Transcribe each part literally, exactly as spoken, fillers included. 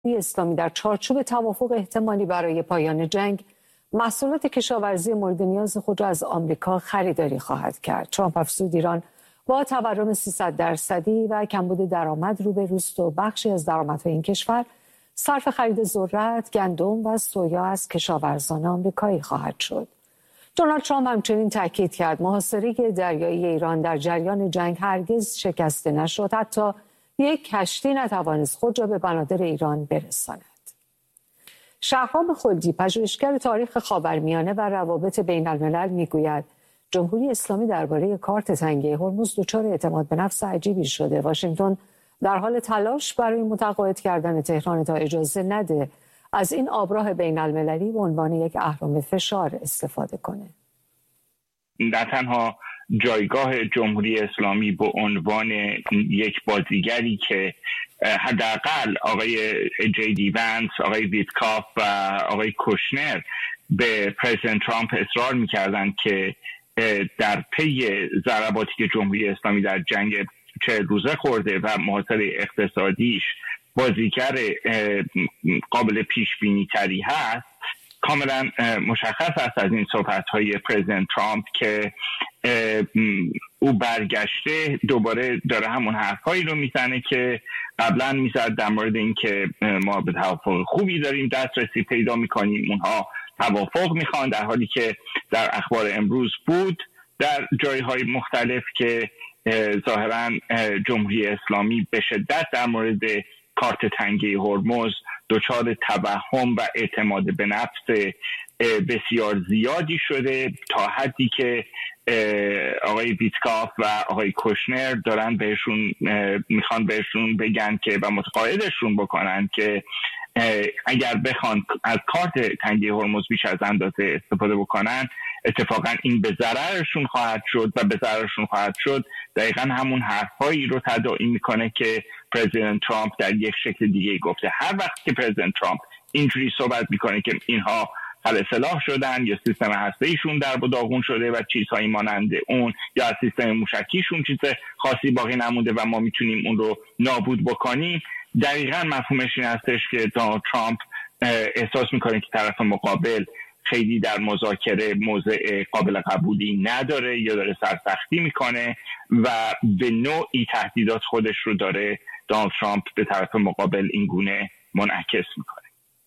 اسلامی در چارچوب توافق احتمالی برای پایان جنگ محصولات کشاورزی مورد نیاز خود را از آمریکا خریداری خواهد کرد. ترامپ افزود ایران با تورم سیصد درصدی و کمبود درآمد روبروست و بخشی از درآمدهای این کشور صرف خرید ذرت، گندم و سویا از کشاورزان آمریکایی خواهد شد. دونالد ترامپ همچنین تاکید کرد محاصره دریایی ایران در جریان جنگ هرگز شکسته نشد، حتی یک کشتی نتوانست خود را به بنادر ایران برساند. شهرام خلدی، پژوهشگر تاریخ خاورمیانه و روابط بین الملل، میگوید جمهوری اسلامی درباره کارت تنگه هرمز دچار اعتماد به نفس عجیبی شده. واشنگتن در حال تلاش برای متقاعد کردن تهران تا اجازه نده از این آبراه بین المللی به عنوان یک اهرم فشار استفاده کنه. نه تنها جایگاه جمهوری اسلامی به عنوان یک بازیگری که حداقل آقای جی دی ونس، آقای ویتکاف و آقای کوشنر به پرزیدنت ترامپ اصرار می‌کردند که در پی ضرباتی که جمهوری اسلامی در جنگ چهل روزه خورده و محاصره اقتصادیش بازیگر قابل پیش بینی تری هست، کاملا مشخص است از این صحبت‌های پرزیدنت ترامپ که او برگشته دوباره داره همون حرفایی رو میزنه که قبلا میزد در مورد این که ما به توافق خوبی داریم دسترسی پیدا میکنیم، اونها توافق میخوان، در حالی که در اخبار امروز بود در جایهای مختلف که ظاهرا جمهوری اسلامی به شدت در مورد کارت تنگه هرمز دچار توهم و اعتماد به نفس بسیار زیادی شده، تا حدی که آقای ویتکاف و آقای کوشنر دارن بهشون میخوان بهشون بگن که و متقاعدشون بکنن که اگر بخوان از کارت تنگه هرمز بیش از اندازه استفاده بکنن، اتفاقا این به ضررشون خواهد شد و به ضررشون خواهد شد دقیقا همون حرفایی رو تداعی میکنه که پرزیدنت ترامپ در یک شکل دیگه گفته. هر وقت که پرزیدنت ترامپ اینجوری صحبت میکنه که اینها خل سلاح شدن یا سیستم هسته‌ایشون در و داغون شده و چیزهایی مانند اون، یا از سیستم موشکیشون چیز خاصی باقی نمونده و ما میتونیم اون رو نابود بکنیم، دقیقاً مفهومش این هستش که دونالد ترامپ احساس میکنه که طرف مقابل خیلی در مذاکره موضع قابل قبولی نداره یا داره سرسختی میکنه و به نوعی تهدیدات خودش رو داره دونالد ترامپ به طرف مقابل این گونه منعکس میکنه.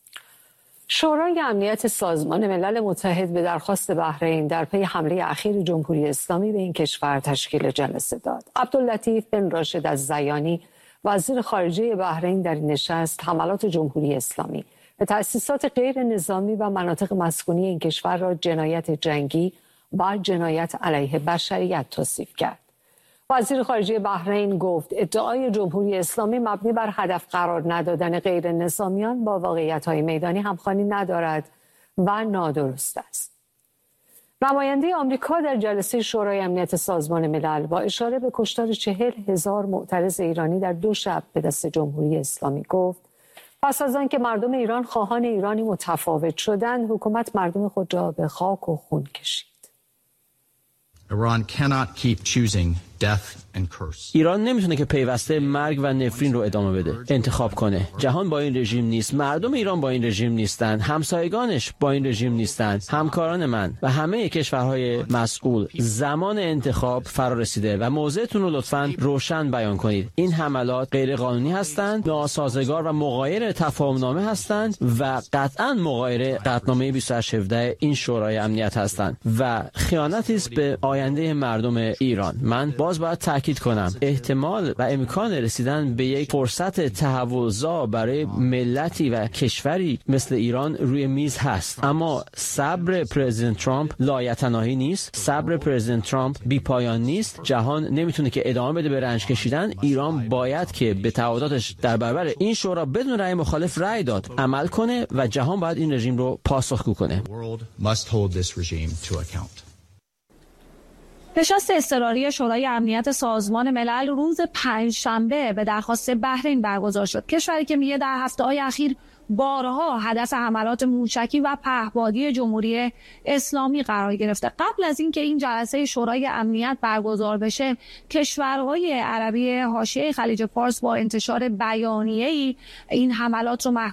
شورای امنیت سازمان ملل متحد به درخواست بحرین در پی حمله اخیر جمهوری اسلامی به این کشور تشکیل جلسه داد. عبداللطیف بن راشد الزیانی، وزیر خارجه بحرین، در این نشست حملات جمهوری اسلامی به تأسیسات غیر نظامی و مناطق مسکونی این کشور را جنایت جنگی و جنایت علیه بشریت توصیف کرد. وزیر خارجه بحرین گفت ادعای جمهوری اسلامی مبنی بر هدف قرار ندادن غیر نظامیان با واقعیت‌های میدانی همخوانی ندارد و نادرست است. نماینده آمریکا در جلسه شورای امنیت سازمان ملل با اشاره به کشتار چهل هزار معترض ایرانی در دو شب به دست جمهوری اسلامی گفت پس از آن که مردم ایران خواهان ایرانی متفاوت شدند، حکومت مردم خود را به خاک و خون کشید. Iran cannot keep choosing death and curse. ایران نمیتونه که پیوسته مرگ و نفرین رو ادامه بده، انتخاب کنه. جهان با این رژیم نیست، مردم ایران با این رژیم نیستن، همسایگانش با این رژیم نیستن، همکاران من و همه کشورهای مسئول. زمان انتخاب فرا رسیده و موضعتون رو لطفاً روشن بیان کنید. این حملات غیر قانونی هستند، ناسازگار و مغایر تفاهمنامه هستند و قطعاً مغایر قطعنامه بیست و هشت هفده این شورای امنیت هستند و خیانتی است به آینده مردم ایران. من باز باید تاکید کنم احتمال و امکان رسیدن به یک فرصت تحولزا برای ملتی و کشوری مثل ایران روی میز هست، اما صبر پرزیدنت ترامپ لایتناهی نیست، صبر پرزیدنت ترامپ بی پایان نیست. جهان نمیتونه که ادامه بده به رنج کشیدن. ایران باید که به تعهداتش در برابر این شورا بدون رأی مخالف رأی داد عمل کنه و جهان باید این رژیم رو پاسخگو کنه. نشست اضطراری شورای امنیت سازمان ملل روز پنجشنبه به درخواست بحرین برگزار شد. کشوری که میگه در هفته‌های اخیر بارها هدف حملات موشکی و پهپادی جمهوری اسلامی قرار گرفته. قبل از اینکه این جلسه شورای امنیت برگزار بشه، کشورهای عربی حاشیه خلیج فارس با انتشار بیانیه‌ای این حملات رو